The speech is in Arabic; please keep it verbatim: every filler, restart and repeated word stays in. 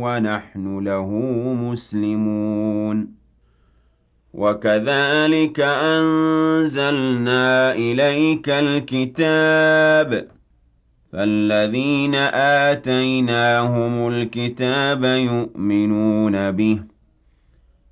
وَنَحْنُ لَهُ مُسْلِمُونَ وَكَذَٰلِكَ أَنزَلْنَا إِلَيْكَ الْكِتَابَ ۚ فَالَّذِينَ آتَيْنَاهُمُ الْكِتَابَ يُؤْمِنُونَ بِهِ